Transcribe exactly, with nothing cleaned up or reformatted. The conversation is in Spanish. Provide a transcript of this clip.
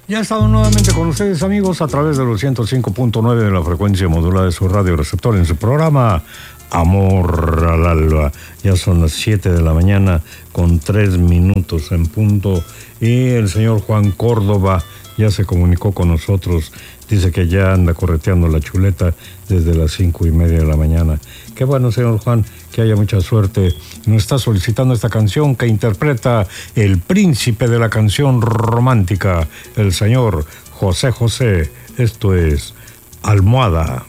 Ya estamos nuevamente con ustedes, amigos, a través de los ciento cinco punto nueve de la frecuencia modulada de su radio receptor en su programa Amor al Alba. Ya son las siete de la mañana con tres minutos en punto y el señor Juan Córdoba ya se comunicó con nosotros. Dice que ya anda correteando la chuleta desde las cinco y media de la mañana. Qué bueno, señor Juan, que haya mucha suerte. Nos está solicitando esta canción que interpreta el príncipe de la canción romántica, el señor José José. Esto es Almohada.